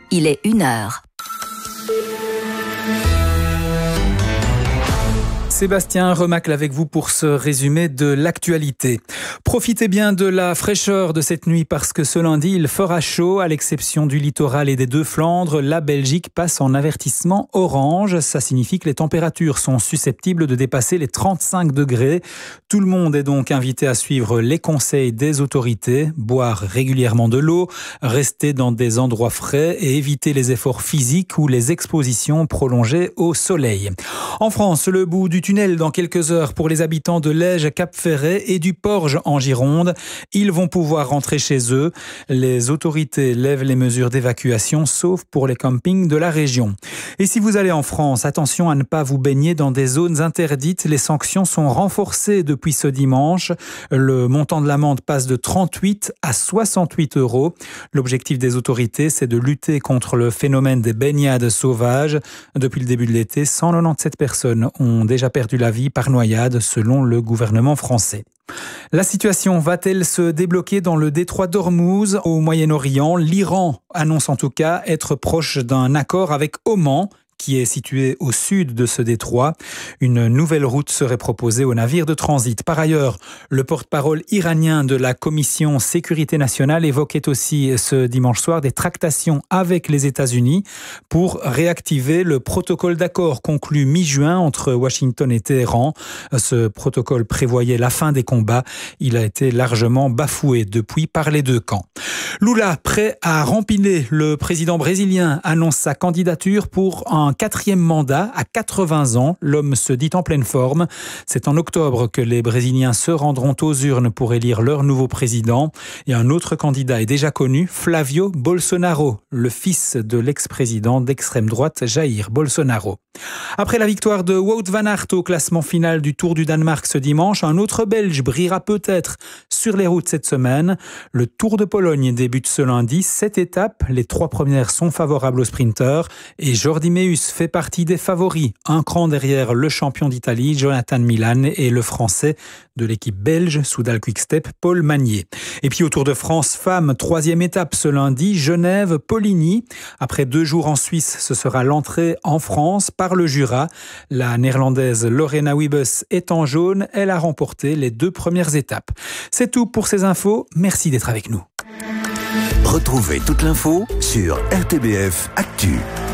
il est 1h. Sébastien Remacle avec vous pour ce résumé de l'actualité. Profitez bien de la fraîcheur de cette nuit parce que ce lundi, il fera chaud. À l'exception du littoral et des deux Flandres, la Belgique passe en avertissement orange. Ça signifie que les températures sont susceptibles de dépasser les 35 degrés. Tout le monde est donc invité à suivre les conseils des autorités, boire régulièrement de l'eau, rester dans des endroits frais et éviter les efforts physiques ou les expositions prolongées au soleil. En France, le bout du tunnel dans quelques heures pour les habitants de Lège, Cap-Ferret et du Porge en Gironde. Ils vont pouvoir rentrer chez eux. Les autorités lèvent les mesures d'évacuation, sauf pour les campings de la région. Et si vous allez en France, attention à ne pas vous baigner dans des zones interdites. Les sanctions sont renforcées depuis ce dimanche. Le montant de l'amende passe de 38 à 68 €. L'objectif des autorités, c'est de lutter contre le phénomène des baignades sauvages. Depuis le début de l'été, 197 personnes ont déjà perdu la vie par noyade, selon le gouvernement français. La situation va-t-elle se débloquer dans le détroit d'Ormuz au Moyen-Orient? L'Iran annonce en tout cas être proche d'un accord avec Oman, qui est situé au sud de ce détroit. Une nouvelle route serait proposée aux navires de transit. Par ailleurs, le porte-parole iranien de la Commission Sécurité nationale évoquait aussi ce dimanche soir des tractations avec les États-Unis pour réactiver le protocole d'accord conclu mi-juin entre Washington et Téhéran. Ce protocole prévoyait la fin des combats. Il a été largement bafoué depuis par les deux camps. Lula, prêt à rempiler, le président brésilien annonce sa candidature pour un 4e mandat à 80 ans. L'homme se dit en pleine forme. C'est en octobre que les Brésiliens se rendront aux urnes pour élire leur nouveau président. Et un autre candidat est déjà connu, Flavio Bolsonaro, le fils de l'ex-président d'extrême droite Jair Bolsonaro. Après la victoire de Wout van Aert au classement final du Tour du Danemark ce dimanche, un autre Belge brillera peut-être sur les routes cette semaine. Le Tour de Pologne débute ce lundi. 7 étapes, les 3 premières sont favorables aux sprinteurs et Jordi Meus fait partie des favoris, un cran derrière le champion d'Italie, Jonathan Milan, et le français de l'équipe belge, Soudal Quick-Step, Paul Magnier. Et puis au Tour de France femmes, 3e étape ce lundi, Genève-Poligny. Après 2 jours en Suisse, ce sera l'entrée en France par le Jura. La néerlandaise Lorena Wiebes est en jaune, elle a remporté les 2 premières étapes. C'est tout pour ces infos, merci d'être avec nous. Retrouvez toute l'info sur RTBF Actu.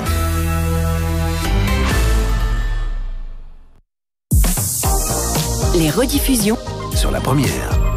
Les rediffusions Sur la première.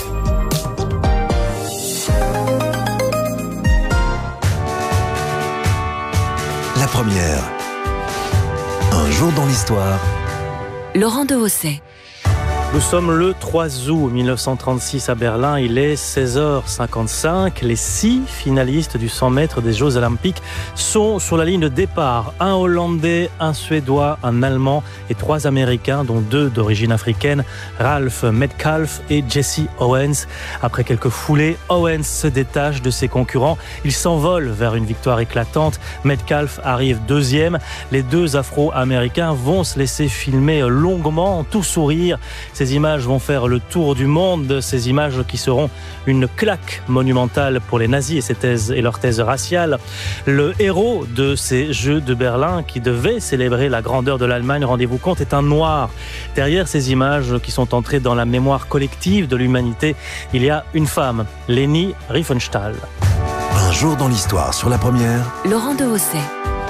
La première. Un jour dans l'histoire. Laurent Dehaussais. Nous sommes le 3 août 1936 à Berlin, il est 16h55. Les 6 finalistes du 100 mètres des Jeux Olympiques sont sur la ligne de départ. Un Hollandais, un Suédois, un Allemand et 3 Américains, dont 2 d'origine africaine, Ralph Metcalfe et Jesse Owens. Après quelques foulées, Owens se détache de ses concurrents. Il s'envole vers une victoire éclatante. Metcalfe arrive 2e. Les 2 Afro-Américains vont se laisser filmer longuement, tout sourire. Ces images vont faire le tour du monde, ces images qui seront une claque monumentale pour les nazis et leur thèse raciale. Le héros de ces Jeux de Berlin, qui devait célébrer la grandeur de l'Allemagne, rendez-vous compte, est un noir. Derrière ces images qui sont entrées dans la mémoire collective de l'humanité, il y a une femme, Leni Riefenstahl. Un jour dans l'histoire sur la première. Laurent Dehaussais.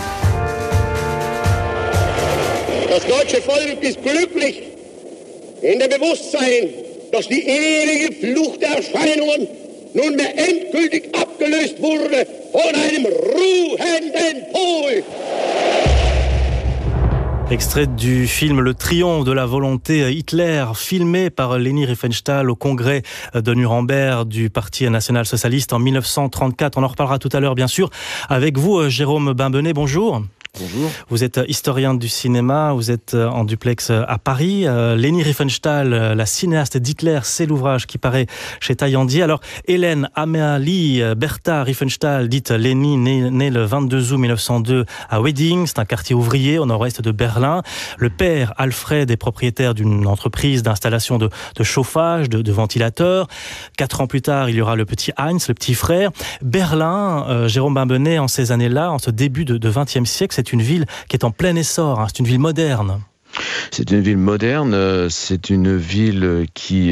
Das deutsche Volk ist glücklich in dem Bewusstsein, dass die ewige Flucht der Erscheinungen nunmehr endgültig abgelöst wurde von einem ruhenden Pol. Extrait du film Le Triomphe de la volonté Hitler, filmé par Leni Riefenstahl au congrès de Nuremberg du Parti national-socialiste en 1934. On en reparlera tout à l'heure, bien sûr, avec vous, Jérôme Bimbenet. Bonjour. Bonjour. Vous êtes historien du cinéma, vous êtes en duplex à Paris. Leni Riefenstahl, la cinéaste d'Hitler, c'est l'ouvrage qui paraît chez Taillandier. Alors, Hélène Amélie Bertha Riefenstahl, dite Leni, née le 22 août 1902 à Wedding, c'est un quartier ouvrier au nord-ouest de Berlin. Le père, Alfred, est propriétaire d'une entreprise d'installation de chauffage, de ventilateurs. 4 ans plus tard, il y aura le petit Heinz, le petit frère. Berlin, Jérôme Bimbenet, en ces années-là, en ce début de XXe siècle, c'est une ville qui est en plein essor, c'est une ville moderne. C'est une ville moderne, c'est une ville qui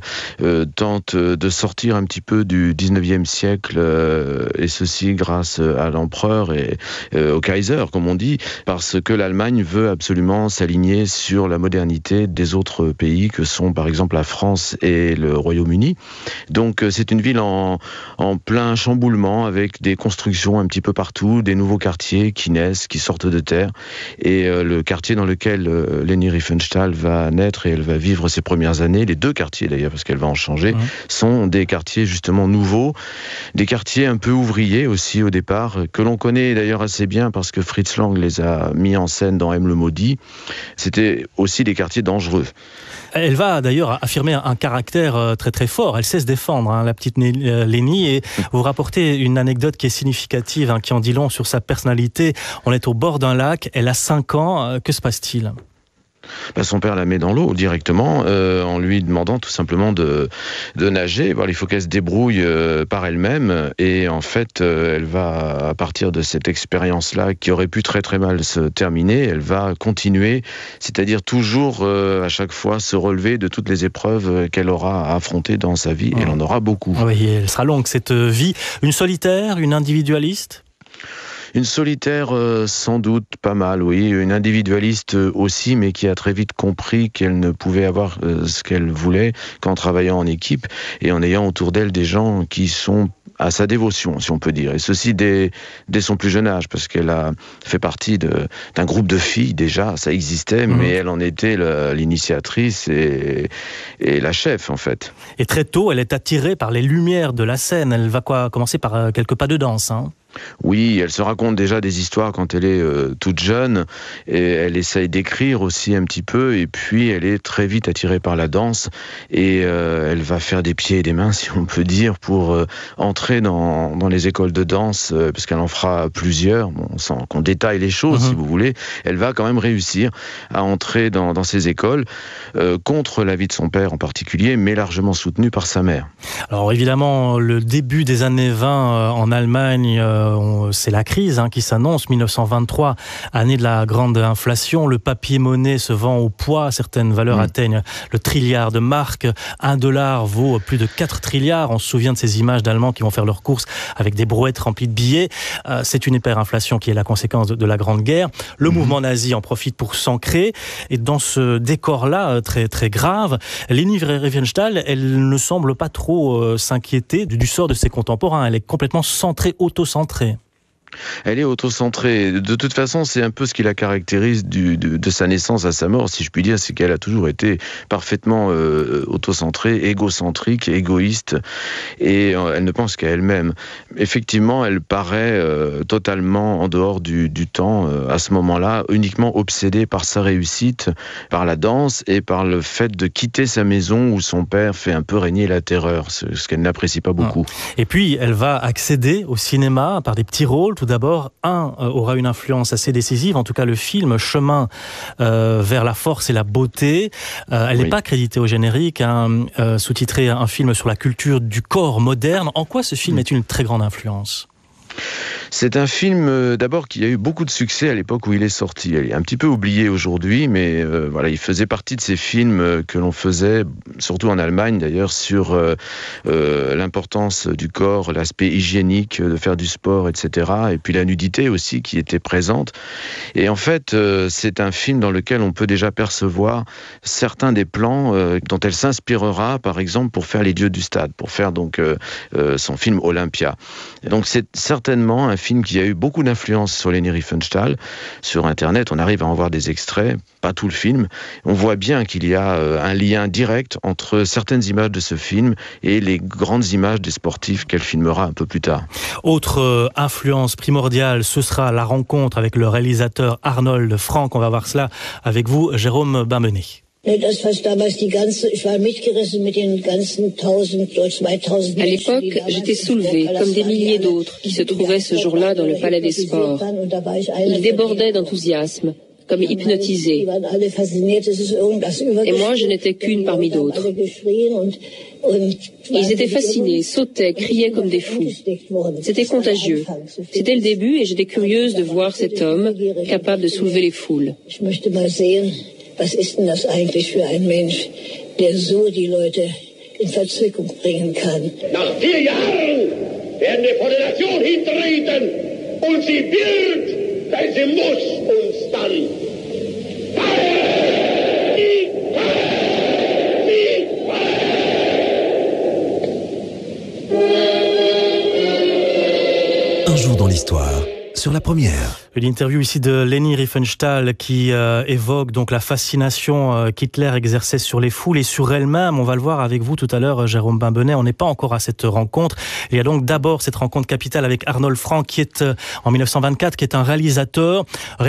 tente de sortir un petit peu du 19e siècle, et ceci grâce à l'empereur et au Kaiser, comme on dit, parce que l'Allemagne veut absolument s'aligner sur la modernité des autres pays que sont par exemple la France et le Royaume-Uni. Donc c'est une ville en plein chamboulement, avec des constructions un petit peu partout, des nouveaux quartiers qui naissent, qui sortent de terre, et le quartier dans lequel Leni Riefenstahl va naître et elle va vivre ses premières années, les 2 quartiers d'ailleurs, parce qu'elle va en changer, sont des quartiers justement nouveaux, des quartiers un peu ouvriers aussi au départ, que l'on connaît d'ailleurs assez bien parce que Fritz Lang les a mis en scène dans M le Maudit. C'était aussi des quartiers dangereux. Elle va d'ailleurs affirmer un caractère très très fort, elle sait se défendre, la petite Leni, et vous rapportez une anecdote qui est significative, qui en dit long sur sa personnalité. On est au bord d'un lac, elle a 5 ans, que se passe-t-il ? Son père la met dans l'eau directement, en lui demandant tout simplement de nager. Il faut qu'elle se débrouille par elle-même, et en fait elle va, à partir de cette expérience-là qui aurait pu très très mal se terminer, elle va continuer, c'est-à-dire toujours à chaque fois se relever de toutes les épreuves qu'elle aura à affronter dans sa vie, et elle en aura beaucoup. Oui, elle sera longue cette vie. Une solitaire, une individualiste ? Une solitaire, sans doute, pas mal, oui. Une individualiste aussi, mais qui a très vite compris qu'elle ne pouvait avoir ce qu'elle voulait qu'en travaillant en équipe et en ayant autour d'elle des gens qui sont à sa dévotion, si on peut dire. Et ceci dès son plus jeune âge, parce qu'elle a fait partie d'un groupe de filles, déjà, ça existait, mais elle en était l'initiatrice et la chef, en fait. Et très tôt, elle est attirée par les lumières de la scène. Elle va commencer par quelques pas de danse, Oui, elle se raconte déjà des histoires quand elle est toute jeune, et elle essaye d'écrire aussi un petit peu, et puis elle est très vite attirée par la danse, et elle va faire des pieds et des mains, si on peut dire, pour entrer dans les écoles de danse, parce qu'elle en fera plusieurs, sans qu'on détaille les choses, si vous voulez. Elle va quand même réussir à entrer dans ces écoles, contre l'avis de son père en particulier, mais largement soutenue par sa mère. Alors évidemment, le début des années 20 en Allemagne, c'est la crise qui s'annonce. 1923, année de la grande inflation. Le papier-monnaie se vend au poids. Certaines valeurs atteignent le trilliard de marques. $1 vaut plus de 4 trilliards. On se souvient de ces images d'Allemands qui vont faire leurs courses avec des brouettes remplies de billets. C'est une hyperinflation qui est la conséquence de la Grande Guerre. Le mouvement nazi en profite pour s'ancrer. Et dans ce décor-là, très, très grave, Leni Riefenstahl, elle ne semble pas trop s'inquiéter du sort de ses contemporains. Elle est complètement centrée, auto-centrée. Elle est autocentrée. De toute façon, c'est un peu ce qui la caractérise de sa naissance à sa mort, si je puis dire, c'est qu'elle a toujours été parfaitement autocentrée, égocentrique, égoïste, et elle ne pense qu'à elle-même. Effectivement, elle paraît totalement en dehors du temps, à ce moment-là, uniquement obsédée par sa réussite, par la danse et par le fait de quitter sa maison où son père fait un peu régner la terreur, ce qu'elle n'apprécie pas beaucoup. Et puis, elle va accéder au cinéma par des petits rôles. Tout d'abord, aura une influence assez décisive, en tout cas le film Chemin vers la force et la beauté. Elle n'est pas créditée au générique, sous-titré un film sur la culture du corps moderne. En quoi ce film est une très grande influence ? C'est un film d'abord qui a eu beaucoup de succès à l'époque où il est sorti. Il est un petit peu oublié aujourd'hui, mais voilà, il faisait partie de ces films que l'on faisait, surtout en Allemagne d'ailleurs, sur l'importance du corps, l'aspect hygiénique, de faire du sport, etc. Et puis la nudité aussi qui était présente. Et en fait, c'est un film dans lequel on peut déjà percevoir certains des plans dont elle s'inspirera, par exemple, pour faire Les Dieux du Stade, pour faire donc son film Olympia. Et donc c'est certainement un film qui a eu beaucoup d'influence sur Leni Riefenstahl. Sur Internet, on arrive à en voir des extraits, pas tout le film. On voit bien qu'il y a un lien direct entre certaines images de ce film et les grandes images des sportifs qu'elle filmera un peu plus tard. Autre influence primordiale, ce sera la rencontre avec le réalisateur Arnold Frank. On va voir cela avec vous, Jérôme Bimbenet. À l'époque, j'étais soulevée, comme des milliers d'autres qui se trouvaient ce jour-là dans le Palais des Sports. Ils débordaient d'enthousiasme, comme hypnotisés. Et moi, je n'étais qu'une parmi d'autres. Ils étaient fascinés, sautaient, criaient comme des fous. C'était contagieux. C'était le début et j'étais curieuse de voir cet homme capable de soulever les foules. Was ist denn das eigentlich für ein Mensch, der so die Leute in Verzwickung bringen kann? Nach 4 Jahren werden wir vor der Nation hintreten und sie wird, weil sie muss uns dann. Un jour dans l'histoire, sur la première. Une interview ici de Leni Riefenstahl qui évoque donc la fascination qu'Hitler exerçait sur les foules et sur elle-même. On va le voir avec vous tout à l'heure, Jérôme Bimbenet. On n'est pas encore à cette rencontre. Il y a donc d'abord cette rencontre capitale avec Arnold Frank qui est en 1924, qui est un réalisateur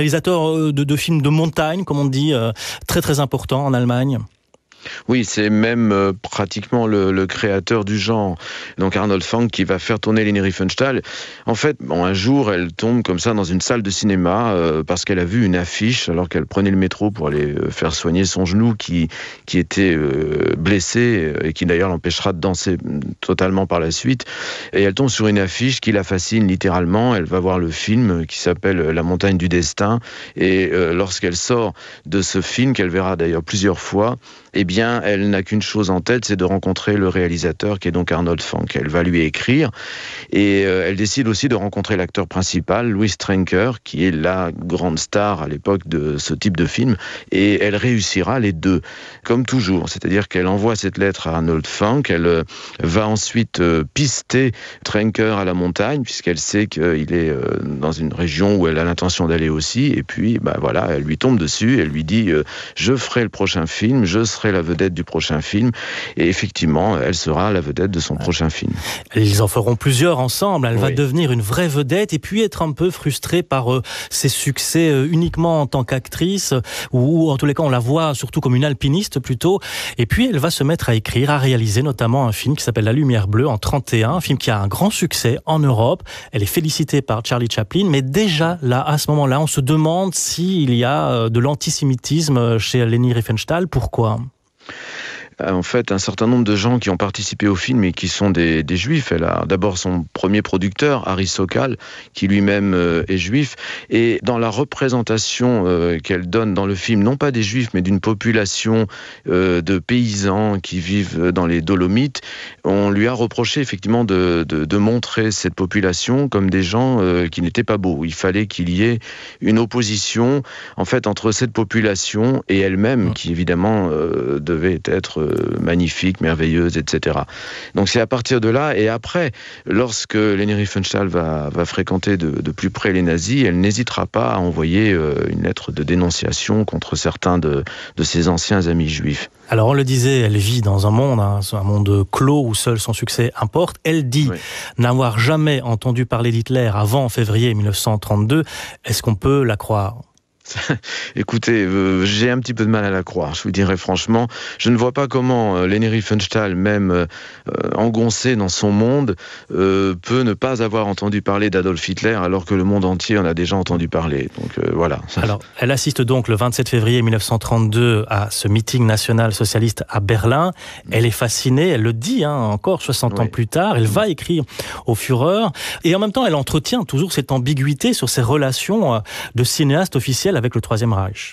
de films de montagne, comme on dit, très très important en Allemagne. Oui, c'est même pratiquement le créateur du genre. Donc Arnold Frank qui va faire tourner Leni Riefenstahl. En fait, un jour, elle tombe comme ça dans une salle de cinéma parce qu'elle a vu une affiche alors qu'elle prenait le métro pour aller faire soigner son genou qui était blessé et qui d'ailleurs l'empêchera de danser totalement par la suite. Et elle tombe sur une affiche qui la fascine littéralement. Elle va voir le film qui s'appelle La montagne du destin. Et lorsqu'elle sort de ce film, qu'elle verra d'ailleurs plusieurs fois, eh bien, elle n'a qu'une chose en tête, c'est de rencontrer le réalisateur qui est donc Arnold Frank. Elle va lui écrire et elle décide aussi de rencontrer l'acteur principal, Louis Trenker, qui est la grande star à l'époque de ce type de film, et elle réussira les deux, comme toujours. C'est-à-dire qu'elle envoie cette lettre à Arnold Frank, elle va ensuite pister Trenker à la montagne, puisqu'elle sait qu'il est dans une région où elle a l'intention d'aller aussi, et puis voilà, elle lui tombe dessus, elle lui dit « Je ferai le prochain film, je serai la vedette du prochain film », et effectivement, elle sera la vedette de son prochain film. Ils en feront plusieurs ensemble, elle va devenir une vraie vedette et puis être un peu frustrée par ses succès uniquement en tant qu'actrice, ou en tous les cas on la voit surtout comme une alpiniste plutôt, et puis elle va se mettre à écrire, à réaliser notamment un film qui s'appelle La Lumière Bleue en 1931, un film qui a un grand succès en Europe. Elle est félicitée par Charlie Chaplin, mais déjà là, à ce moment-là, on se demande s'il y a de l'antisémitisme chez Leni Riefenstahl. Pourquoi ? En fait, un certain nombre de gens qui ont participé au film et qui sont des juifs. Elle a d'abord son premier producteur, Harry Sokal, qui lui-même est juif. Et dans la représentation qu'elle donne dans le film, non pas des juifs, mais d'une population de paysans qui vivent dans les Dolomites, on lui a reproché effectivement de montrer cette population comme des gens qui n'étaient pas beaux. Il fallait qu'il y ait une opposition en fait entre cette population et elle-même, qui évidemment devait être magnifique, merveilleuse, etc. Donc c'est à partir de là, et après, lorsque Leni Riefenstahl va fréquenter de plus près les nazis, elle n'hésitera pas à envoyer une lettre de dénonciation contre certains de ses anciens amis juifs. Alors on le disait, elle vit dans un monde clos où seul son succès importe. Elle dit n'avoir jamais entendu parler d'Hitler avant février 1932. Est-ce qu'on peut la croire ? Écoutez, j'ai un petit peu de mal à la croire, je vous dirais franchement. Je ne vois pas comment Leni Riefenstahl, même engoncée dans son monde, peut ne pas avoir entendu parler d'Adolf Hitler alors que le monde entier en a déjà entendu parler. Donc voilà. Alors, elle assiste donc le 27 février 1932 à ce meeting national socialiste à Berlin. Elle est fascinée, elle le dit encore 60 ans plus tard. Elle va écrire au Führer et en même temps, elle entretient toujours cette ambiguïté sur ses relations de cinéaste officiel avec le Troisième Reich.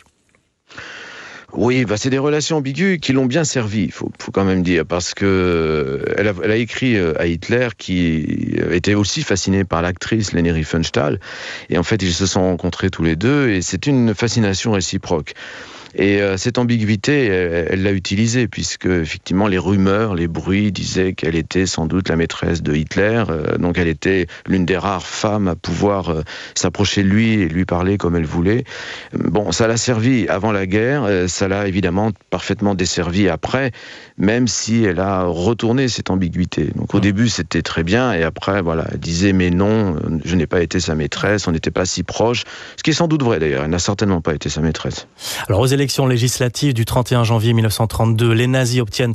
Oui, c'est des relations ambiguës qui l'ont bien servi, il faut quand même dire, parce que elle a écrit à Hitler qui était aussi fasciné par l'actrice Leni Riefenstahl, et en fait ils se sont rencontrés tous les deux, et c'est une fascination réciproque. Et cette ambiguïté, elle l'a utilisée, puisque effectivement les rumeurs, les bruits disaient qu'elle était sans doute la maîtresse de Hitler, donc elle était l'une des rares femmes à pouvoir s'approcher de lui et lui parler comme elle voulait. Bon, ça l'a servi avant la guerre, ça l'a évidemment parfaitement desservi après, même si elle a retourné cette ambiguïté. Donc au début c'était très bien, et après voilà, elle disait mais non, je n'ai pas été sa maîtresse, on n'était pas si proches, ce qui est sans doute vrai d'ailleurs, elle n'a certainement pas été sa maîtresse. Alors aux élections législatives du 31 janvier 1932, les nazis obtiennent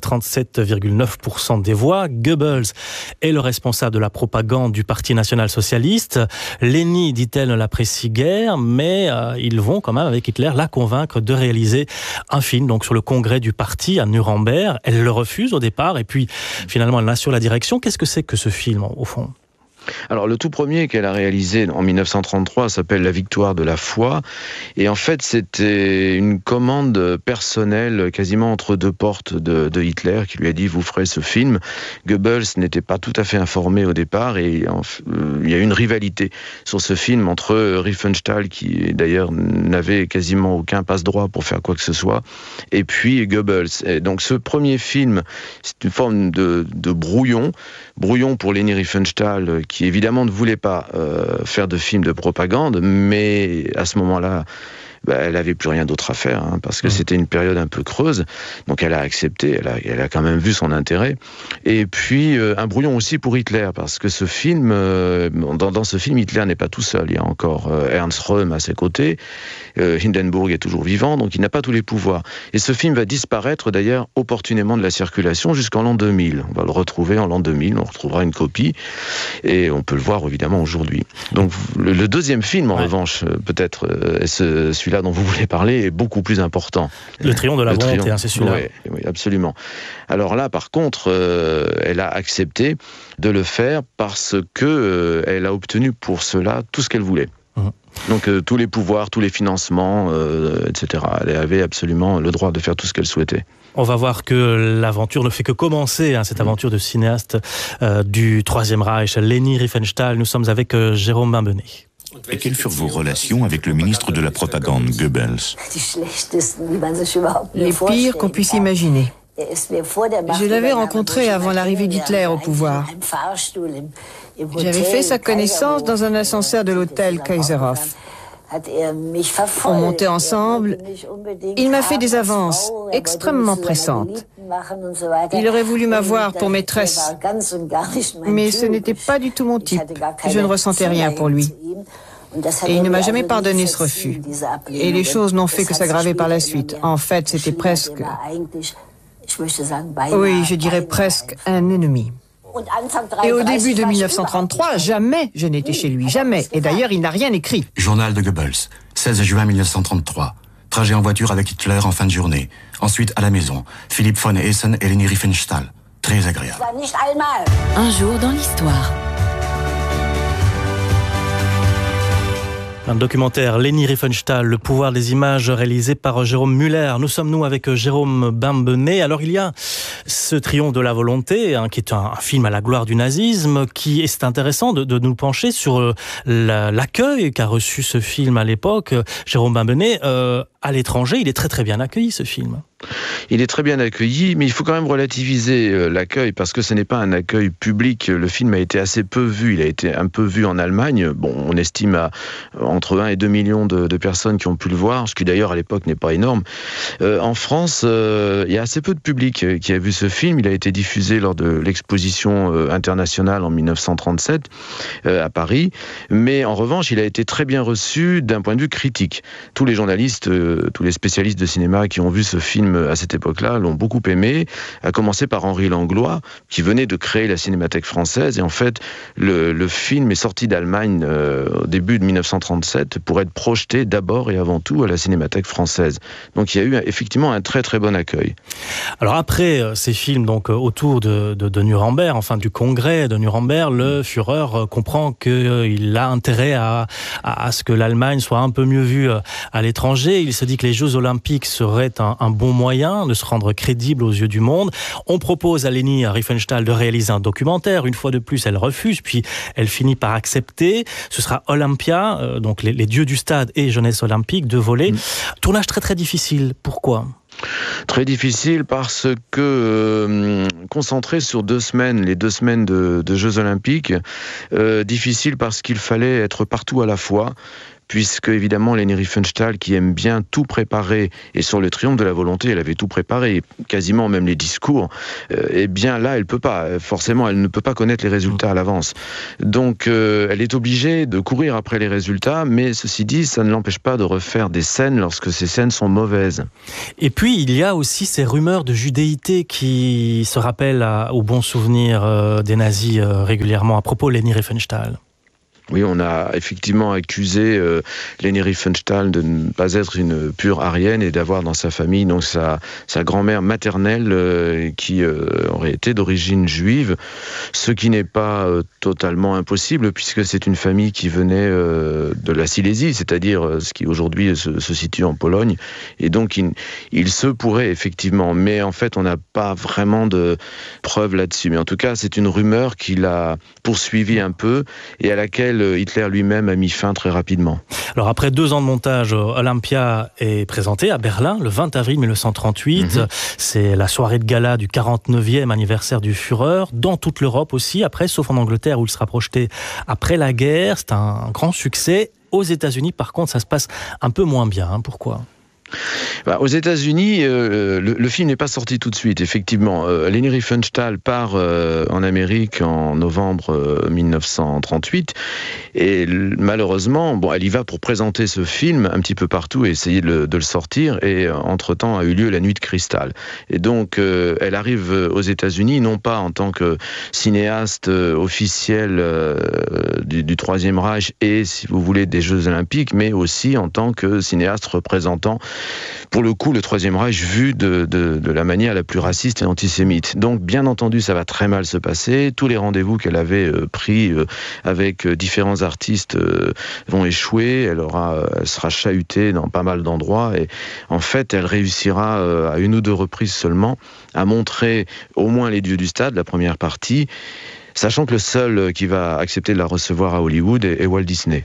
37,9% des voix. Goebbels est le responsable de la propagande du Parti national-socialiste. Leni, dit-elle, ne l'apprécie guère, mais ils vont quand même avec Hitler la convaincre de réaliser un film donc sur le congrès du parti à Nuremberg. Elle le refuse au départ et puis finalement elle assure la direction. Qu'est-ce que c'est que ce film au fond ? Alors le tout premier qu'elle a réalisé en 1933 s'appelle La victoire de la foi, et en fait c'était une commande personnelle quasiment entre deux portes de Hitler qui lui a dit vous ferez ce film. Goebbels n'était pas tout à fait informé au départ et il y a eu une rivalité sur ce film entre Riefenstahl, qui d'ailleurs n'avait quasiment aucun passe-droit pour faire quoi que ce soit, et puis Goebbels. Et donc ce premier film, c'est une forme de brouillon pour Leni Riefenstahl, qui évidemment ne voulait pas faire de film de propagande, mais à ce moment-là, elle n'avait plus rien d'autre à faire, parce que c'était une période un peu creuse. Donc elle a accepté, elle a quand même vu son intérêt. Et puis un brouillon aussi pour Hitler, parce que ce film, dans ce film, Hitler n'est pas tout seul. Il y a encore Ernst Röhm à ses côtés. Hindenburg est toujours vivant, donc il n'a pas tous les pouvoirs. Et ce film va disparaître d'ailleurs opportunément de la circulation jusqu'en l'an 2000. On va le retrouver en l'an 2000, on retrouvera une copie, et on peut le voir évidemment aujourd'hui. Donc le deuxième film, en revanche, peut-être celui-là dont vous voulez parler, est beaucoup plus important. Le triomphe de la volonté, c'est celui-là. Oui, absolument. Alors là, par contre, elle a accepté de le faire parce que elle a obtenu pour cela tout ce qu'elle voulait. Donc tous les pouvoirs, tous les financements, etc. Elle avait absolument le droit de faire tout ce qu'elle souhaitait. On va voir que l'aventure ne fait que commencer, cette aventure de cinéaste du Troisième Reich, Leni Riefenstahl. Nous sommes avec Jérôme Bimbenet. Et quelles furent vos relations avec le ministre de la propagande, Goebbels ? Les pires qu'on puisse imaginer. Je l'avais rencontré avant l'arrivée d'Hitler au pouvoir. J'avais fait sa connaissance dans un ascenseur de l'hôtel Kaiserhof. On montait ensemble. Il m'a fait des avances extrêmement pressantes. Il aurait voulu m'avoir pour maîtresse, mais ce n'était pas du tout mon type. Je ne ressentais rien pour lui. Et il ne m'a jamais pardonné ce refus. Et les choses n'ont fait que s'aggraver par la suite. En fait, c'était presque... Oui, je dirais presque un ennemi. Et au début de 1933, jamais je n'étais chez lui, jamais. Et d'ailleurs, il n'a rien écrit. Journal de Goebbels, 16 juin 1933. Trajet en voiture avec Hitler en fin de journée. Ensuite, à la maison, Philipp von Essen et Leni Riefenstahl. Très agréable. Un jour dans l'histoire. Un documentaire, Leni Riefenstahl, le pouvoir des images, réalisé par Jérôme Muller. Nous sommes avec Jérôme Bimbenet. Alors il y a ce triomphe de la volonté, qui est un film à la gloire du nazisme, qui est intéressant de nous pencher sur l'accueil qu'a reçu ce film à l'époque. Jérôme Bimbenet, à l'étranger, il est très très bien accueilli ce film. Il est très bien accueilli, mais il faut quand même relativiser l'accueil, parce que ce n'est pas un accueil public. Le film a été assez peu vu, il a été un peu vu en Allemagne. Bon, on estime à entre 1 et 2 millions de personnes qui ont pu le voir, ce qui d'ailleurs à l'époque n'est pas énorme. En France, il y a assez peu de public qui a vu ce film. Il a été diffusé lors de l'exposition internationale en 1937 à Paris, mais en revanche, il a été très bien reçu d'un point de vue critique. Tous les journalistes, tous les spécialistes de cinéma qui ont vu ce film à cette époque-là l'ont beaucoup aimé, à commencer par Henri Langlois, qui venait de créer la Cinémathèque française, et en fait, le film est sorti d'Allemagne au début de 1937 pour être projeté d'abord et avant tout à la Cinémathèque française. Donc il y a eu effectivement un très très bon accueil. Alors après ces films donc autour de Nuremberg, enfin du congrès de Nuremberg, le Führer comprend qu'il a intérêt à ce que l'Allemagne soit un peu mieux vue à l'étranger. Il se dit que les Jeux Olympiques seraient un bon moyen de se rendre crédible aux yeux du monde. On propose à Leni Riefenstahl de réaliser un documentaire. Une fois de plus, elle refuse, puis elle finit par accepter. Ce sera Olympia, dont donc les dieux du stade et Jeunesse olympique, 2 volets. Tournage très très difficile. Pourquoi ? Très difficile parce que concentré sur 2 semaines, les 2 semaines de Jeux Olympiques, difficile parce qu'il fallait être partout à la fois, puisque évidemment Leni Riefenstahl, qui aime bien tout préparer, et sur le triomphe de la volonté, elle avait tout préparé, quasiment même les discours, eh bien là, elle peut pas, forcément, elle ne peut pas connaître les résultats à l'avance. Donc, elle est obligée de courir après les résultats, mais ceci dit, ça ne l'empêche pas de refaire des scènes lorsque ces scènes sont mauvaises. Et puis, il y a aussi ces rumeurs de judéité qui se rappellent au bon souvenir des nazis régulièrement à propos de Leni Riefenstahl. Oui, on a effectivement accusé Leni Riefenstahl de ne pas être une pure aryenne et d'avoir dans sa famille donc sa grand-mère maternelle qui aurait été d'origine juive, ce qui n'est pas totalement impossible puisque c'est une famille qui venait de la Silésie, c'est-à-dire ce qui aujourd'hui se situe en Pologne, et donc il se pourrait effectivement, mais en fait on n'a pas vraiment de preuves là-dessus, mais en tout cas c'est une rumeur qui l'a poursuivi un peu et à laquelle Hitler lui-même a mis fin très rapidement. Alors après 2 ans de montage, Olympia est présenté à Berlin le 20 avril 1938. C'est la soirée de gala du 49e anniversaire du Führer, dans toute l'Europe aussi, après, sauf en Angleterre où il sera projeté après la guerre. C'est un grand succès. Aux États-Unis, par contre, ça se passe un peu moins bien. Pourquoi ? Aux États-Unis, le film n'est pas sorti tout de suite, effectivement. Leni Riefenstahl part en Amérique en novembre 1938 et malheureusement, elle y va pour présenter ce film un petit peu partout et essayer de le sortir, et entre-temps a eu lieu la Nuit de Cristal. Et donc, elle arrive aux États-Unis non pas en tant que cinéaste officiel du Troisième Reich et, si vous voulez, des Jeux Olympiques, mais aussi en tant que cinéaste représentant pour le coup le Troisième Reich vu de la manière la plus raciste et antisémite. Donc bien entendu ça va très mal se passer, tous les rendez-vous qu'elle avait pris avec différents artistes vont échouer, elle sera chahutée dans pas mal d'endroits et en fait elle réussira à 1 ou 2 reprises seulement à montrer au moins les dieux du stade, la première partie, sachant que le seul qui va accepter de la recevoir à Hollywood est Walt Disney.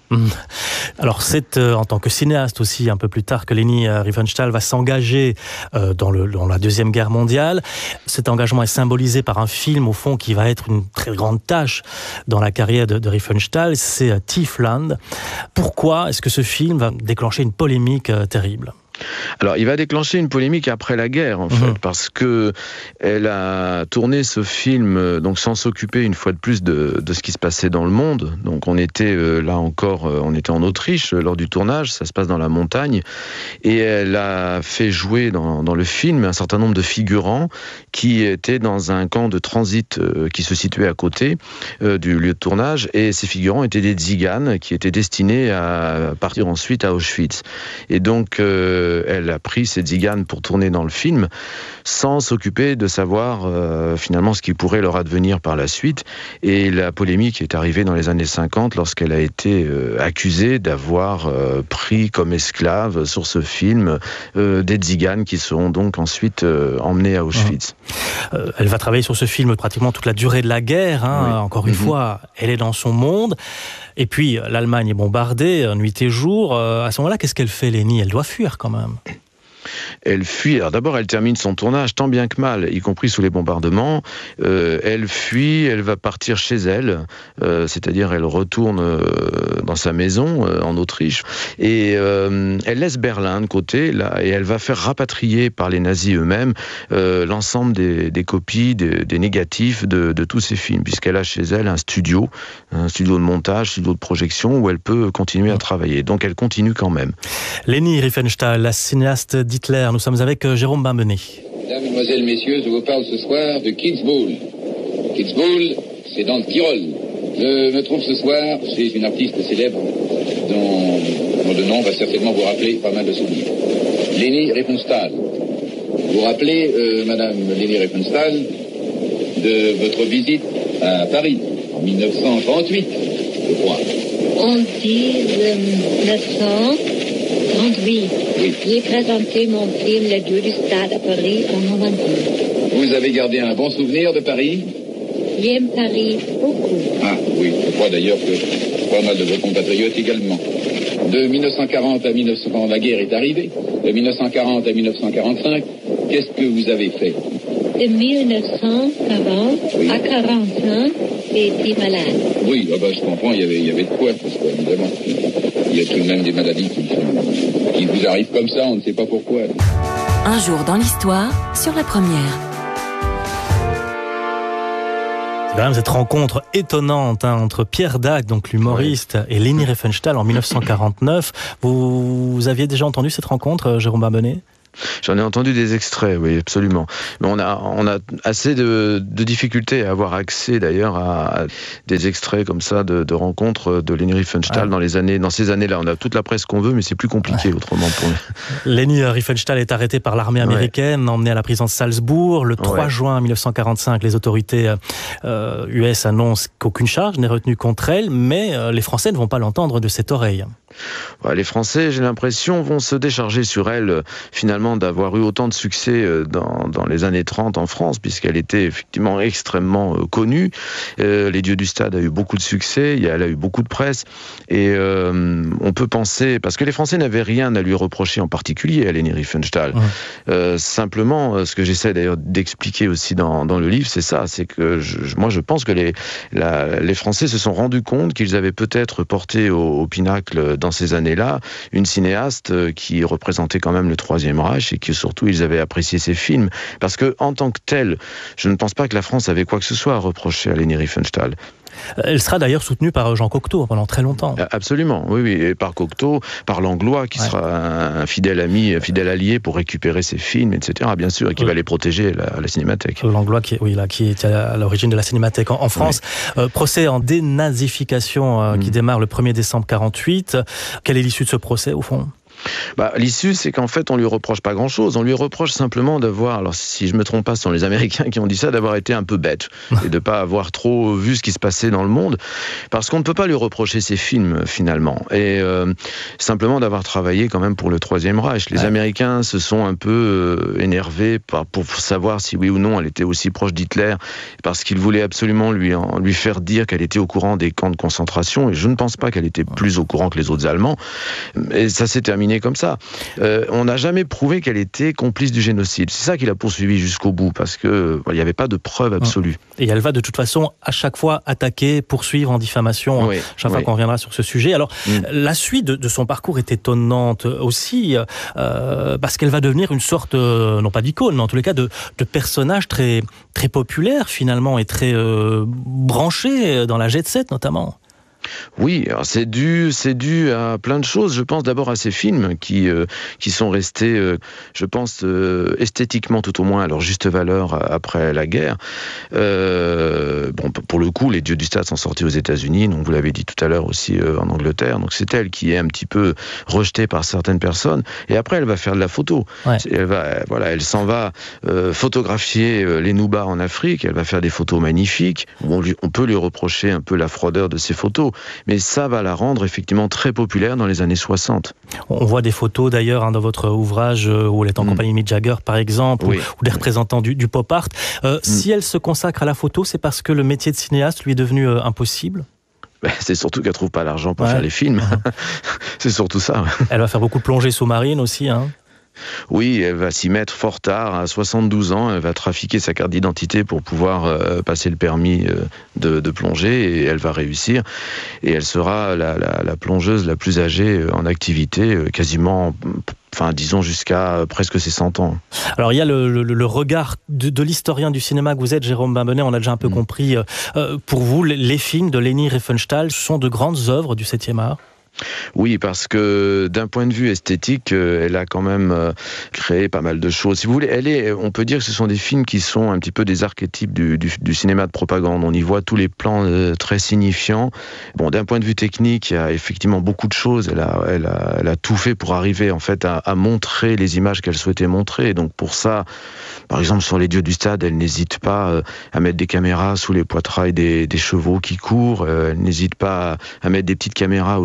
Alors c'est en tant que cinéaste aussi un peu plus tard que Leni Riefenstahl va s'engager dans la Deuxième Guerre mondiale. Cet engagement est symbolisé par un film au fond qui va être une très grande tâche dans la carrière de Riefenstahl, c'est Tiefland. Pourquoi est-ce que ce film va déclencher une polémique terrible ? Alors, il va déclencher une polémique après la guerre, en fait, parce que elle a tourné ce film donc sans s'occuper une fois de plus de ce qui se passait dans le monde. Donc, on était là encore, on était en Autriche lors du tournage, ça se passe dans la montagne, et elle a fait jouer dans le film un certain nombre de figurants qui étaient dans un camp de transit qui se situait à côté du lieu de tournage, et ces figurants étaient des tziganes qui étaient destinés à partir ensuite à Auschwitz. Et donc, elle a pris ces tziganes pour tourner dans le film sans s'occuper de savoir finalement ce qui pourrait leur advenir par la suite. Et la polémique est arrivée dans les années 50 lorsqu'elle a été accusée d'avoir pris comme esclaves sur ce film des tziganes qui seront donc ensuite emmenés à Auschwitz. Elle va travailler sur ce film pratiquement toute la durée de la guerre. Oui. Encore une fois, elle est dans son monde. Et puis, l'Allemagne est bombardée, nuit et jour. À ce moment-là, qu'est-ce qu'elle fait, Leni ? Elle doit fuir quand même. Elle fuit. Alors d'abord, elle termine son tournage tant bien que mal, y compris sous les bombardements. Elle fuit, elle va partir chez elle, c'est-à-dire elle retourne dans sa maison en Autriche, et elle laisse Berlin de côté, là, et elle va faire rapatrier par les nazis eux-mêmes l'ensemble des copies, des négatifs de tous ces films, puisqu'elle a chez elle un studio de montage, un studio de projection où elle peut continuer à travailler. Donc elle continue quand même. Leni Riefenstahl, la cinéaste d'Hitler. Nous sommes avec Jérôme Bambenet. Mesdames, Mesdemoiselles, Messieurs, je vous parle ce soir de Kitzbühel. Kitzbühel, c'est dans le Tyrol. Je me trouve ce soir chez une artiste célèbre dont le nom va certainement vous rappeler pas mal de souvenirs. Leni Riefenstahl. Vous vous rappelez, Madame Leni Riefenstahl, de votre visite à Paris en 1938, je crois. On dit 1938. Oui. J'ai présenté mon film Les Dieux du Stade à Paris en 92. Vous avez gardé un bon souvenir de Paris ? J'aime Paris beaucoup. Ah oui, je crois d'ailleurs que pas mal de vos compatriotes également. De 1940 à 1940, la guerre est arrivée. De 1940 à 1945, qu'est-ce que vous avez fait? De 1940 à 45, j'ai été malade. Oui, je comprends, il y avait de quoi, évidemment. Il y a tout de même des maladies qui vous arrivent comme ça, on ne sait pas pourquoi. Un jour dans l'histoire, sur la première. Quand même cette rencontre étonnante entre Pierre Dac, donc l'humoriste, et Leni Riefenstahl en 1949. Vous aviez déjà entendu cette rencontre, Jérôme Barbonnet ? J'en ai entendu des extraits, oui, absolument. Mais on a assez de difficultés à avoir accès, d'ailleurs, à des extraits comme ça de rencontres de Leni Riefenstahl dans ces années-là. On a toute la presse qu'on veut, mais c'est plus compliqué autrement pour nous. Leni Riefenstahl est arrêtée par l'armée américaine, emmenée à la prison de Salzbourg. Le 3 juin 1945, les autorités US annoncent qu'aucune charge n'est retenue contre elle, mais les Français ne vont pas l'entendre de cette oreille. Les Français, j'ai l'impression, vont se décharger sur elle, finalement, d'avoir eu autant de succès dans les années 30 en France, puisqu'elle était effectivement extrêmement connue. Les Dieux du Stade a eu beaucoup de succès, elle a eu beaucoup de presse, et on peut penser, parce que les Français n'avaient rien à lui reprocher en particulier à Leni Riefenstahl. Simplement, ce que j'essaie d'ailleurs d'expliquer aussi dans le livre, c'est ça, c'est que moi je pense que les Français se sont rendus compte qu'ils avaient peut-être porté au pinacle dans ces années-là une cinéaste qui représentait quand même le Troisième Reich et que surtout ils avaient apprécié ses films. Parce que en tant que tel, je ne pense pas que la France avait quoi que ce soit à reprocher à Leni Riefenstahl. Elle sera d'ailleurs soutenue par Jean Cocteau pendant très longtemps. Absolument, oui, et par Cocteau, par Langlois, qui sera un fidèle ami, un fidèle allié pour récupérer ses films, etc. Bien sûr, et qui va les protéger à la Cinémathèque. Langlois, qui est à l'origine de la Cinémathèque en France. Procès en dénazification qui démarre le 1er décembre 1948. Quelle est l'issue de ce procès, au fond ? L'issue, c'est qu'en fait, on lui reproche pas grand-chose. On lui reproche simplement d'avoir, alors si je me trompe pas, ce sont les Américains qui ont dit ça, d'avoir été un peu bête et de pas avoir trop vu ce qui se passait dans le monde, parce qu'on ne peut pas lui reprocher ses films finalement, et simplement d'avoir travaillé quand même pour le Troisième Reich. Les Américains se sont un peu énervés pour savoir si oui ou non elle était aussi proche d'Hitler, parce qu'ils voulaient absolument lui faire dire qu'elle était au courant des camps de concentration, et je ne pense pas qu'elle était plus au courant que les autres Allemands. Et ça s'est terminé comme ça. On n'a jamais prouvé qu'elle était complice du génocide. C'est ça qu'il a poursuivi jusqu'au bout, parce que il n'y avait pas de preuve absolue. Et elle va de toute façon à chaque fois attaquer, poursuivre en diffamation, chaque fois qu'on reviendra sur ce sujet. Alors, la suite de son parcours est étonnante aussi, parce qu'elle va devenir une sorte, non pas d'icône, mais en tous les cas de personnage très, très populaire finalement, et très branché dans la jet set notamment. Oui, alors c'est dû à plein de choses. Je pense d'abord à ces films qui sont restés, je pense, esthétiquement tout au moins à leur juste valeur après la guerre. Pour le coup, les Dieux du Stade sont sortis aux États-Unis, donc vous l'avez dit tout à l'heure aussi en Angleterre. Donc c'est elle qui est un petit peu rejetée par certaines personnes. Et après, elle va faire de la photo. Elle s'en va photographier les Nuba en Afrique. Elle va faire des photos magnifiques. On peut lui reprocher un peu la froideur de ses photos. Mais ça va la rendre effectivement très populaire dans les années 60. On voit des photos d'ailleurs dans votre ouvrage où elle est en compagnie de Mick Jagger par exemple, ou des représentants du pop art. Si elle se consacre à la photo, c'est parce que le métier de cinéaste lui est devenu impossible ? C'est surtout qu'elle ne trouve pas l'argent pour faire les films. C'est surtout ça. Elle va faire beaucoup de plongées sous-marines aussi, Oui, elle va s'y mettre fort tard, à 72 ans, elle va trafiquer sa carte d'identité pour pouvoir passer le permis de plongée, et elle va réussir, et elle sera la plongeuse la plus âgée en activité, quasiment, disons jusqu'à presque ses 100 ans. Alors il y a le regard de l'historien du cinéma que vous êtes, Jérôme Barbonnet, on a déjà un peu compris. Pour vous, les films de Leni Riefenstahl sont de grandes œuvres du 7e art ? Oui, parce que d'un point de vue esthétique, elle a quand même créé pas mal de choses. Si vous voulez, on peut dire que ce sont des films qui sont un petit peu des archétypes du cinéma de propagande. On y voit tous les plans très signifiants. D'un point de vue technique, il y a effectivement beaucoup de choses. Elle a tout fait pour arriver en fait à montrer les images qu'elle souhaitait montrer. Donc pour ça, par exemple sur Les Dieux du Stade, elle n'hésite pas à mettre des caméras sous les poitrails des chevaux qui courent. Elle n'hésite pas à mettre des petites caméras aussi sur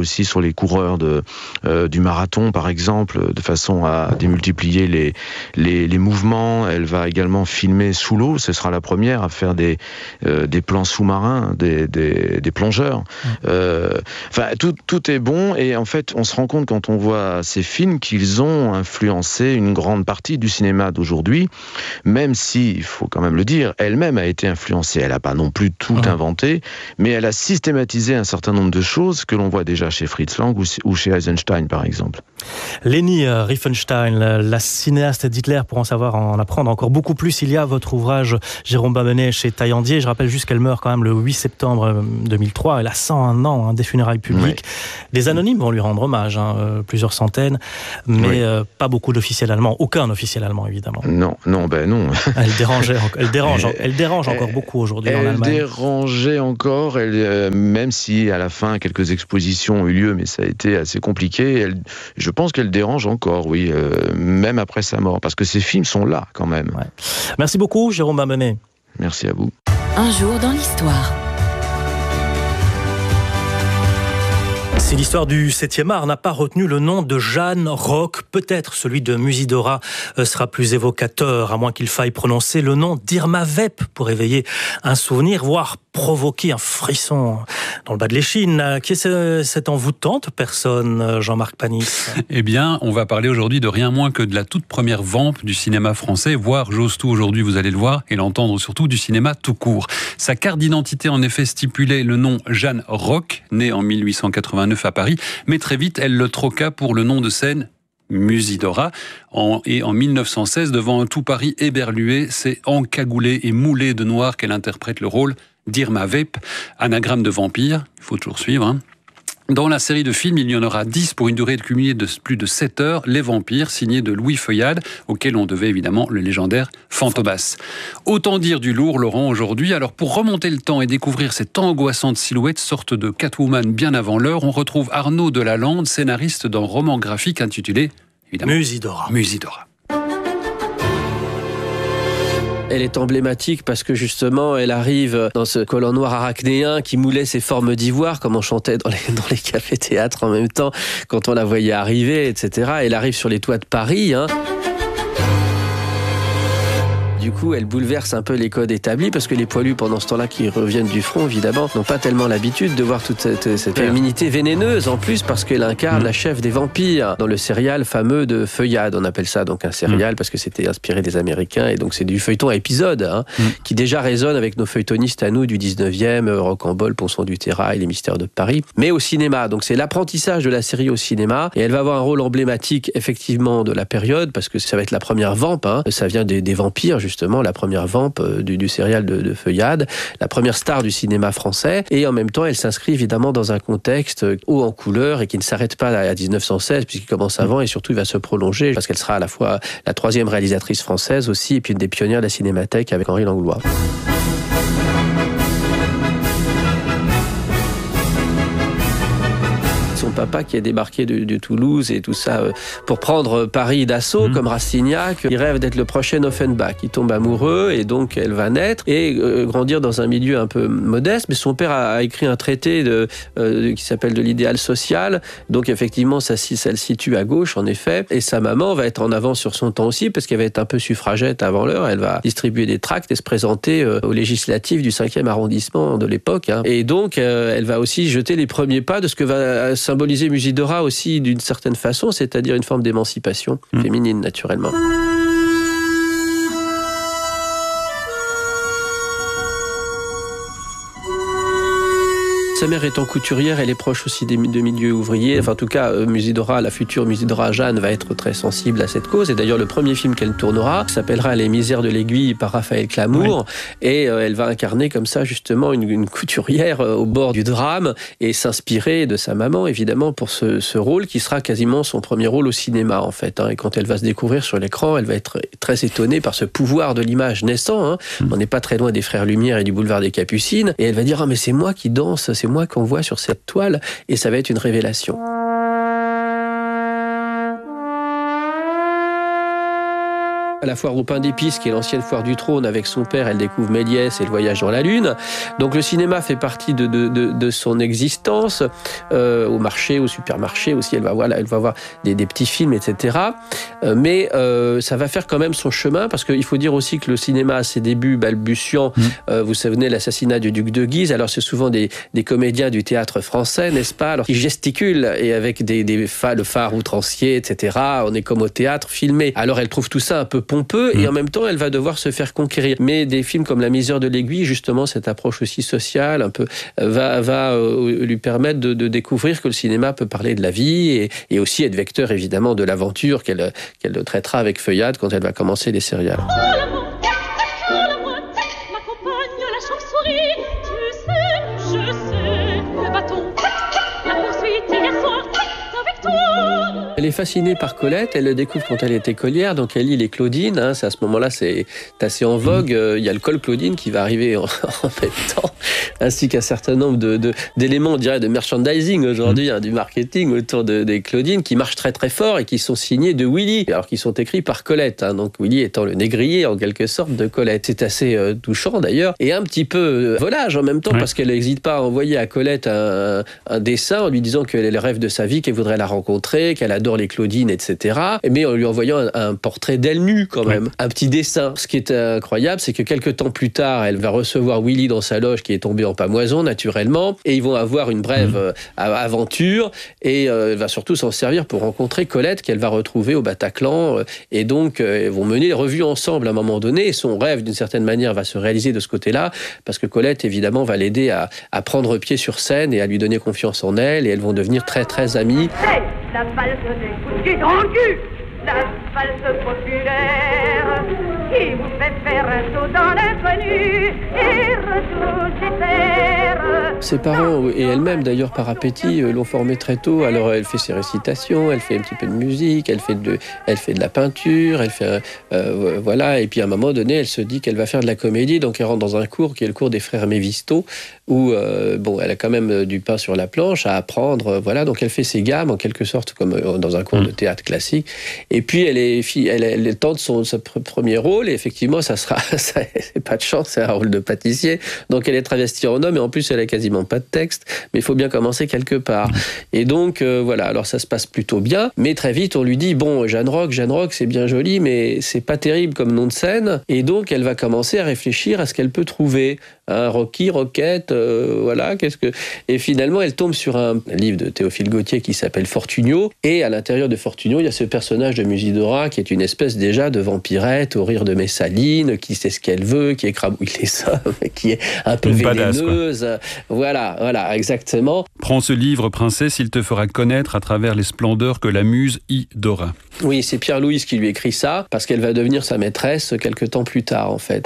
les coureurs du marathon, par exemple, de façon à démultiplier les mouvements. Elle va également filmer sous l'eau. Ce sera la première à faire des plans sous-marins, des plongeurs. Enfin, tout est bon. Et en fait, on se rend compte quand on voit ces films qu'ils ont influencé une grande partie du cinéma d'aujourd'hui, même si, il faut quand même le dire, elle-même a été influencée. Elle n'a pas non plus tout inventé, mais elle a systématisé un certain nombre de choses que l'on voit déjà chez Fritz Lang ou chez Eisenstein, par exemple. Leni Riefenstahl, la cinéaste d'Hitler, pour en apprendre encore beaucoup plus, il y a votre ouvrage Jérôme Bamenet chez Taillandier. Je rappelle juste qu'elle meurt quand même le 8 septembre 2003. Elle a 101 ans, des funérailles publiques. Les anonymes vont lui rendre hommage, plusieurs centaines, mais pas beaucoup d'officiels allemands. Aucun officiel allemand, évidemment. Non. Elle dérange encore beaucoup aujourd'hui en Allemagne. Elle dérangeait encore, même si à la fin quelques expositions ont eu lieu, mais ça a été assez compliqué. Je pense qu'elle dérange encore, oui, même après sa mort, parce que ces films sont là quand même. Merci beaucoup, Jérôme Bamenet. Merci à vous. Un jour dans l'histoire. Si l'histoire du 7e art n'a pas retenu le nom de Jeanne Roch, peut-être celui de Musidora sera plus évocateur, à moins qu'il faille prononcer le nom d'Irma Vep pour éveiller un souvenir, voire provoquer un frisson dans le bas de l'échine. Qui est cette envoûtante personne, Jean-Marc Panis? Eh bien, on va parler aujourd'hui de rien moins que de la toute première vamp du cinéma français, voire, j'ose tout aujourd'hui, vous allez le voir, et l'entendre surtout, du cinéma tout court. Sa carte d'identité, en effet, stipulait le nom Jeanne Roch, née en 1889 à Paris, mais très vite, elle le troqua pour le nom de scène Musidora. Et en 1916, devant un tout Paris éberlué, c'est encagoulé et moulé de noir qu'elle interprète le rôle d'Irma Vep, anagramme de vampire, il faut toujours suivre. Dans la série de films, il y en aura 10 pour une durée cumulée de plus de 7 heures, Les Vampires, signé de Louis Feuillade, auquel on devait évidemment le légendaire Fantomas. Autant dire du lourd, Laurent, aujourd'hui. Alors, pour remonter le temps et découvrir cette angoissante silhouette, sorte de Catwoman bien avant l'heure, on retrouve Arnaud Delalande, scénariste d'un roman graphique intitulé, évidemment, Musidora. Elle est emblématique parce que justement, elle arrive dans ce collant noir arachnéen qui moulait ses formes d'ivoire, comme on chantait dans les cafés-théâtres en même temps, quand on la voyait arriver, etc. Elle arrive sur les toits de Paris, Du coup, elle bouleverse un peu les codes établis parce que les poilus, pendant ce temps-là, qui reviennent du front, évidemment, n'ont pas tellement l'habitude de voir toute cette féminité vénéneuse, en plus, parce qu'elle incarne la chef des vampires dans le serial fameux de Feuillade. On appelle ça donc un serial parce que c'était inspiré des Américains et donc c'est du feuilleton à épisode, qui déjà résonne avec nos feuilletonistes à nous du 19e, Rocambole, Ponson du Terrail, Les Mystères de Paris, mais au cinéma. Donc c'est l'apprentissage de la série au cinéma et elle va avoir un rôle emblématique, effectivement, de la période parce que ça va être la première vamp, ça vient des vampires, justement, la première vamp du serial de Feuillade, la première star du cinéma français, et en même temps elle s'inscrit évidemment dans un contexte haut en couleur et qui ne s'arrête pas à 1916 puisqu'il commence avant et surtout il va se prolonger parce qu'elle sera à la fois la troisième réalisatrice française aussi et puis une des pionnières de la Cinémathèque avec Henri Langlois. Son papa qui est débarqué de Toulouse et tout ça pour prendre Paris d'assaut comme Rastignac. Il rêve d'être le prochain Offenbach. Il tombe amoureux et donc elle va naître et grandir dans un milieu un peu modeste. Mais son père a écrit un traité qui s'appelle de l'idéal social. Donc effectivement, ça le situe à gauche en effet. Et sa maman va être en avance sur son temps aussi parce qu'elle va être un peu suffragette avant l'heure. Elle va distribuer des tracts et se présenter aux législatives du 5e arrondissement de l'époque. Et donc elle va aussi jeter les premiers pas de ce que va symboliser Musidora aussi d'une certaine façon, c'est-à-dire une forme d'émancipation féminine naturellement. Sa mère étant couturière, elle est proche aussi de milieux ouvriers. Enfin, en tout cas, Musidora, la future Musidora Jeanne, va être très sensible à cette cause. Et d'ailleurs, le premier film qu'elle tournera s'appellera Les Misères de l'Aiguille par Raphaël Clamour. Oui. Et elle va incarner comme ça, justement, une couturière au bord du drame et s'inspirer de sa maman, évidemment, pour ce rôle qui sera quasiment son premier rôle au cinéma, en fait. Et quand elle va se découvrir sur l'écran, elle va être très étonnée par ce pouvoir de l'image naissant. On n'est pas très loin des Frères Lumière et du boulevard des Capucines. Et elle va dire « Ah, mais c'est moi qui danse, c'est moi qu'on voit sur cette toile » et ça va être une révélation. À la foire au pain d'épices, qui est l'ancienne foire du trône, avec son père, elle découvre Méliès et le voyage dans la Lune. Donc le cinéma fait partie de son existence. Au marché, au supermarché aussi, elle va voir des petits films, etc. Mais ça va faire quand même son chemin, parce qu'il faut dire aussi que le cinéma à ses débuts balbutiants, vous vous souvenez l'assassinat du duc de Guise, alors c'est souvent des comédiens du théâtre français, n'est-ce pas, alors qui gesticulent et avec le phare outrancier, etc. On est comme au théâtre filmé. Alors elle trouve tout ça un peu pompeux et en même temps elle va devoir se faire conquérir. Mais des films comme La misère de l'aiguille, justement, cette approche aussi sociale un peu va lui permettre de découvrir que le cinéma peut parler de la vie et aussi être vecteur évidemment de l'aventure qu'elle traitera avec Feuillade quand elle va commencer les Céréales. Elle est fascinée par Colette, elle le découvre quand elle est écolière, donc elle lit les Claudines, c'est à ce moment-là, c'est assez en vogue. Il y a le col Claudine qui va arriver en même temps, ainsi qu'un certain nombre d'éléments, on dirait, de merchandising aujourd'hui, du marketing autour des Claudines, qui marchent très très fort et qui sont signés de Willy, alors qu'ils sont écrits par Colette, donc Willy étant le négrier en quelque sorte de Colette. C'est assez touchant d'ailleurs, et un petit peu volage en même temps, parce qu'elle n'hésite pas à envoyer à Colette un dessin en lui disant qu'elle est le rêve de sa vie, qu'elle voudrait la rencontrer, qu'elle adore les Claudines, etc. Mais en lui envoyant un portrait d'elle nue quand même, un petit dessin. Ce qui est incroyable, c'est que quelques temps plus tard, elle va recevoir Willy dans sa loge qui est tombée en pamoison naturellement, et ils vont avoir une brève aventure, et elle va surtout s'en servir pour rencontrer Colette qu'elle va retrouver au Bataclan, et donc ils vont mener les revues ensemble à un moment donné, et son rêve d'une certaine manière va se réaliser de ce côté-là, parce que Colette évidemment va l'aider à prendre pied sur scène et à lui donner confiance en elle, et elles vont devenir très très amies. La valse des coups de pied dans le cul, la valse populaire qui vous fait faire un saut dans l'inconnu et ressusciter. Ses parents et elle-même d'ailleurs par appétit l'ont formée très tôt. Alors elle fait ses récitations, elle fait un petit peu de musique, elle fait de la peinture, elle fait voilà. Et puis à un moment donné, elle se dit qu'elle va faire de la comédie, donc elle rentre dans un cours qui est le cours des frères Mévisto, où elle a quand même du pain sur la planche à apprendre, voilà. Donc elle fait ses gammes en quelque sorte comme dans un cours de théâtre classique. Et puis elle tente son premier rôle, et effectivement c'est pas de chance, c'est un rôle de pâtissier. Donc elle est travestie en homme, et en plus elle a quasiment pas de texte, mais il faut bien commencer quelque part. Et donc voilà, alors ça se passe plutôt bien, mais très vite on lui dit bon, Jeanne Roch c'est bien joli, mais c'est pas terrible comme nom de scène. Et donc elle va commencer à réfléchir à ce qu'elle peut trouver. Rocky, Roquette, voilà, et finalement elle tombe sur un livre de Théophile Gautier qui s'appelle Fortunio, et à l'intérieur de Fortunio il y a ce personnage de Musidora qui est une espèce déjà de vampirette au rire de Messaline, qui sait ce qu'elle veut, qui écrabouille les hommes, qui est un peu vénéneuse, voilà, exactement. Prends ce livre, princesse, il te fera connaître à travers les splendeurs que la muse y dora. Oui, c'est Pierre-Louise qui lui écrit ça, parce qu'elle va devenir sa maîtresse quelques temps plus tard en fait.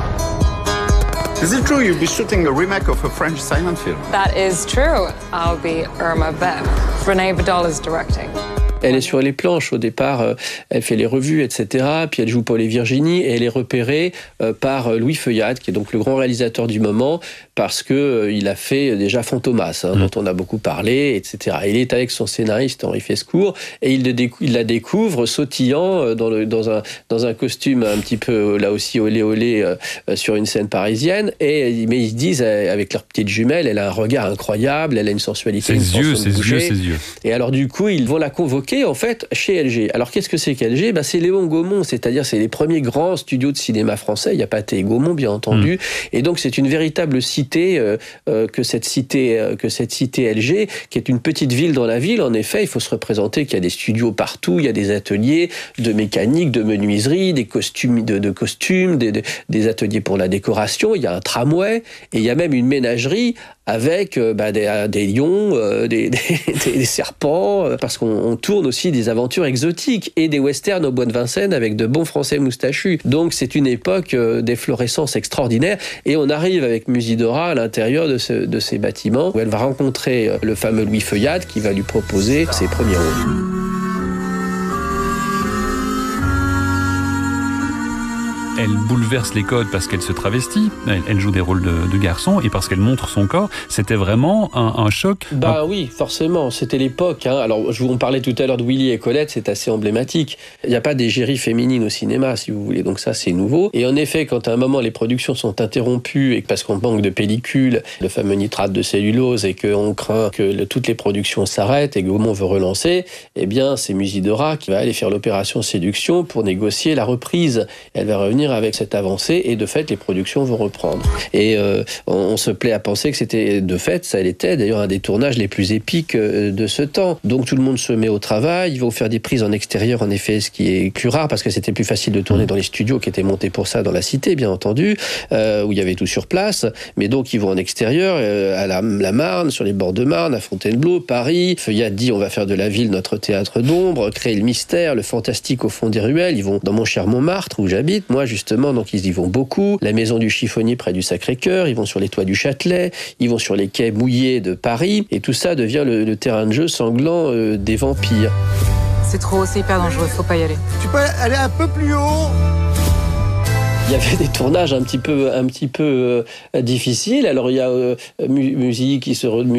Is it true you'll be shooting a remake of a French silent film? That is true. I'll be Irma Vep. René Badal is directing. Elle est sur les planches au départ, elle fait les revues, etc. Puis elle joue Paul et Virginie, et elle est repérée par Louis Feuillade, qui est donc le grand réalisateur du moment, parce que il a fait déjà Fantomas, dont on a beaucoup parlé, etc. Il est avec son scénariste Henri Fescourt, et il la découvre sautillant dans un costume un petit peu là aussi olé olé sur une scène parisienne. Mais ils se disent avec leur petite jumelle, elle a un regard incroyable, elle a une sensualité, ses yeux. Et alors du coup ils vont la convoquer en fait chez LG. Alors qu'est-ce que c'est qu'LG ? C'est Léon Gaumont, c'est-à-dire c'est les premiers grands studios de cinéma français. Il y a Pathé et Gaumont bien entendu, et donc c'est une véritable cité que cette cité LG, qui est une petite ville dans la ville. En effet, il faut se représenter qu'il y a des studios partout, il y a des ateliers de mécanique, de menuiserie, des costumes, des ateliers pour la décoration. Il y a un tramway, et il y a même une ménagerie avec des lions, des serpents, parce qu'on tourne aussi des aventures exotiques et des westerns au bois de Vincennes avec de bons Français moustachus. Donc c'est une époque d'efflorescence extraordinaire, et on arrive avec Musidora à l'intérieur de ces bâtiments où elle va rencontrer le fameux Louis Feuillade qui va lui proposer ses premiers rôles. elle bouleverse les codes parce qu'elle se travestit, elle joue des rôles de garçon et parce qu'elle montre son corps. C'était vraiment un choc. Oui, forcément, c'était l'époque. Alors, on parlait tout à l'heure de Willy et Colette, c'est assez emblématique. Il n'y a pas d'égérie féminine au cinéma, si vous voulez, donc ça, c'est nouveau. Et en effet, quand à un moment, les productions sont interrompues et parce qu'on manque de pellicules, le fameux nitrate de cellulose, et qu'on craint que toutes les productions s'arrêtent et que Gaumont veut relancer, eh bien, c'est Musidora qui va aller faire l'opération séduction pour négocier la reprise. Elle va revenir avec cette avancée et de fait, les productions vont reprendre. Et on se plaît à penser que c'était, de fait, ça l'était d'ailleurs un des tournages les plus épiques de ce temps. Donc tout le monde se met au travail, ils vont faire des prises en extérieur, en effet, ce qui est plus rare parce que c'était plus facile de tourner dans les studios qui étaient montés pour ça dans la cité, bien entendu, où il y avait tout sur place. Mais donc ils vont en extérieur, à la Marne, sur les bords de Marne, à Fontainebleau, Paris. Feuillade dit on va faire de la ville notre théâtre d'ombre, créer le mystère, le fantastique au fond des ruelles. Ils vont dans mon cher Montmartre où j'habite, moi justement, donc ils y vont beaucoup. La maison du chiffonnier près du Sacré-Cœur, ils vont sur les toits du Châtelet, ils vont sur les quais mouillés de Paris, et tout ça devient le terrain de jeu sanglant des vampires. C'est trop, c'est hyper dangereux, faut pas y aller. Tu peux aller un peu plus haut? Il y avait des tournages un petit peu difficiles. Alors il y a musique qui se